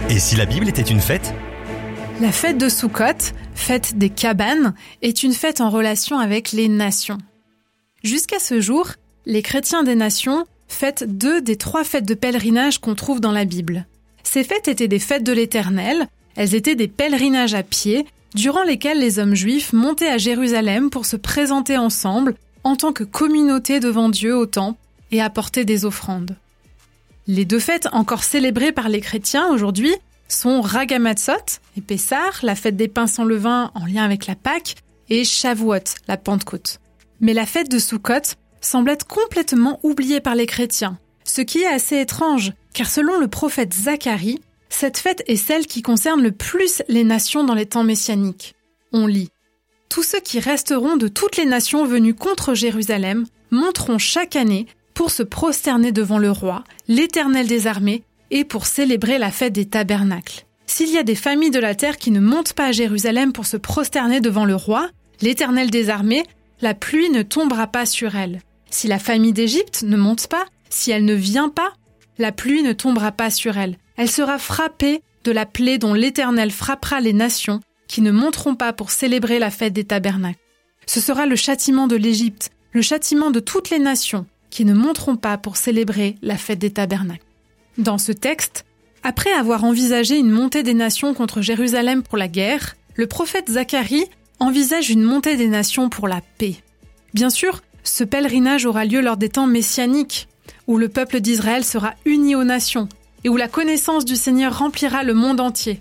Et si la Bible était une fête ? La fête de Soukhot, fête des cabanes, est une fête en relation avec les nations. Jusqu'à ce jour, les chrétiens des nations fêtent 2 des 3 fêtes de pèlerinage qu'on trouve dans la Bible. Ces fêtes étaient des fêtes de l'Éternel, elles étaient des pèlerinages à pied, durant lesquels les hommes juifs montaient à Jérusalem pour se présenter ensemble en tant que communauté devant Dieu au temple et apporter des offrandes. Les 2 fêtes encore célébrées par les chrétiens aujourd'hui sont Ragamatzot et Pessah, la fête des pains sans levain en lien avec la Pâque, et Shavuot, la Pentecôte. Mais la fête de Soukhot semble être complètement oubliée par les chrétiens, ce qui est assez étrange, car selon le prophète Zacharie, cette fête est celle qui concerne le plus les nations dans les temps messianiques. On lit « Tous ceux qui resteront de toutes les nations venues contre Jérusalem monteront chaque année pour se prosterner devant le roi, l'Éternel des armées, et pour célébrer la fête des tabernacles. S'il y a des familles de la terre qui ne montent pas à Jérusalem pour se prosterner devant le roi, l'Éternel des armées, la pluie ne tombera pas sur elle. Si la famille d'Égypte ne monte pas, si elle ne vient pas, la pluie ne tombera pas sur elle. Elle sera frappée de la plaie dont l'Éternel frappera les nations qui ne monteront pas pour célébrer la fête des tabernacles. Ce sera le châtiment de l'Égypte, le châtiment de toutes les nations qui ne monteront pas pour célébrer la fête des tabernacles. Dans ce texte, après avoir envisagé une montée des nations contre Jérusalem pour la guerre, le prophète Zacharie envisage une montée des nations pour la paix. Bien sûr, ce pèlerinage aura lieu lors des temps messianiques, où le peuple d'Israël sera uni aux nations et où la connaissance du Seigneur remplira le monde entier.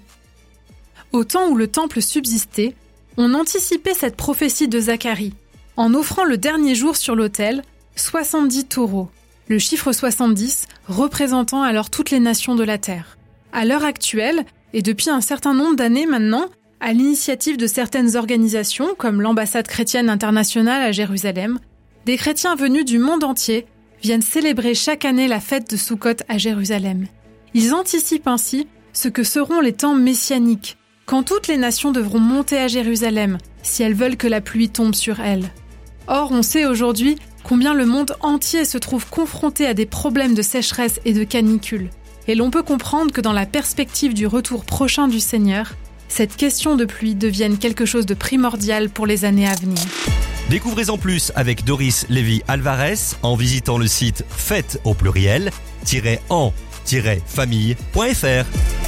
Au temps où le temple subsistait, on anticipait cette prophétie de Zacharie, en offrant le dernier jour sur l'autel 70 taureaux. Le chiffre 70 représentant alors toutes les nations de la terre. À l'heure actuelle, et depuis un certain nombre d'années maintenant, à l'initiative de certaines organisations comme l'ambassade chrétienne internationale à Jérusalem, des chrétiens venus du monde entier viennent célébrer chaque année la fête de Soukhot à Jérusalem. Ils anticipent ainsi ce que seront les temps messianiques, quand toutes les nations devront monter à Jérusalem si elles veulent que la pluie tombe sur elles. Or, on sait aujourd'hui combien le monde entier se trouve confronté à des problèmes de sécheresse et de canicule. Et l'on peut comprendre que dans la perspective du retour prochain du Seigneur, cette question de pluie devienne quelque chose de primordial pour les années à venir. Découvrez-en plus avec Doris Lévy-Alvarez en visitant le site fête au pluriel-en-famille.fr.